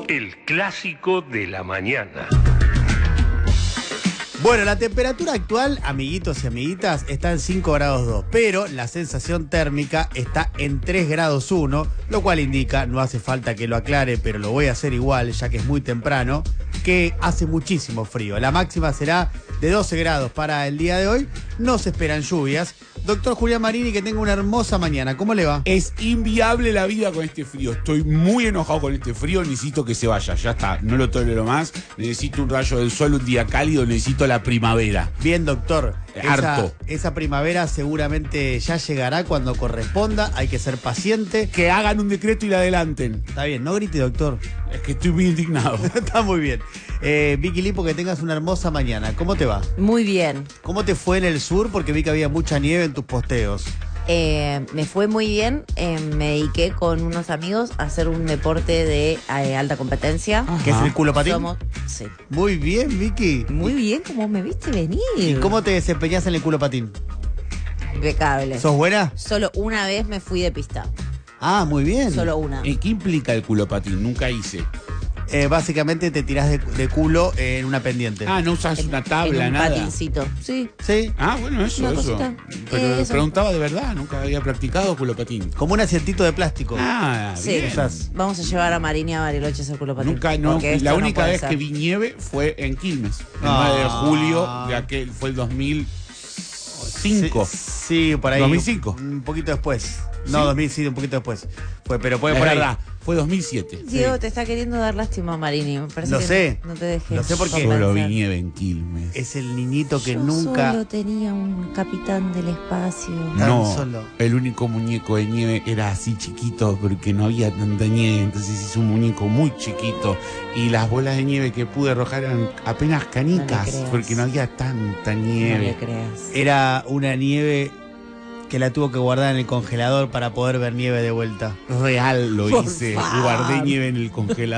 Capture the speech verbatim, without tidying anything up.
El clásico de la mañana. Bueno, la temperatura actual, amiguitos y amiguitas, está en cinco grados dos, pero la sensación térmica está en tres grados uno, lo cual indica, no hace falta que lo aclare, pero lo voy a hacer igual, ya que es muy temprano, que hace muchísimo frío. La máxima será de doce grados para el día de hoy. No se esperan lluvias. Doctor Julián Marini, que tenga una hermosa mañana. ¿Cómo le va? Es inviable la vida con este frío. Estoy muy enojado con este frío. Necesito que se vaya. Ya está. No lo tolero más. Necesito un rayo del sol, un día cálido. Necesito la primavera. Bien, doctor. Harto. Esa, esa primavera seguramente ya llegará cuando corresponda. Hay que ser paciente. Que hagan un decreto y la adelanten. Está bien, no grite, doctor. Es que estoy muy indignado. Está muy bien. Eh, Vicky Lipo, que tengas una hermosa mañana. ¿Cómo te va? Muy bien. ¿Cómo te fue en el sur? Porque vi que había mucha nieve en tus posteos. Eh, me fue muy bien. Eh, me dediqué con unos amigos a hacer un deporte de eh, alta competencia. Ajá. ¿Qué es el culo patín? Somos, sí. Muy bien, Vicky. Muy bien, como me viste venir. ¿Y cómo te desempeñás en el culo patín? Impecable. ¿Sos buena? Solo una vez me fui de pista. Ah, muy bien. Solo una. ¿Y qué implica el culopatín? Nunca hice. Eh, básicamente te tirás de, de culo en una pendiente. Ah, no usas una tabla, en un nada. patincito. Sí. ¿Sí? Ah, bueno, eso, Una eso. cosita. Pero Eh, eso. preguntaba de verdad. Nunca había practicado culopatín. Como un asientito de plástico. Ah, Sí. bien. Usás. Vamos a llevar a Marini a Bariloche a hacer culo patín. Nunca, no, porque esto la no única puede vez ser. que vi nieve fue en Quilmes, el Ah. nueve de julio de aquel, fue el dos mil cinco. Sí, sí, por ahí. dos mil cinco. Un poquito después. No, ¿Sí? dos mil, sí, un poquito después. Fue, pero puede Es por ahí. verdad, fue dos mil siete. Diego, Sí. te está queriendo dar lástima a Marini. Me parece Lo que sé. No, no te dejes. Lo sé porque- Solo vi convencer. nieve en Quilmes. Es el niñito que Yo nunca. solo tenía un capitán del espacio. Tan No, solo. el único muñeco de nieve era así chiquito porque no había tanta nieve, entonces hice un muñeco muy chiquito y las bolas de nieve que pude arrojar eran apenas canicas No le creas. porque no había tanta No le nieve. creas. Era una nieve que la tuvo que guardar en el congelador para poder ver nieve de vuelta. Real lo Por hice, favor. guardé nieve en el congelador.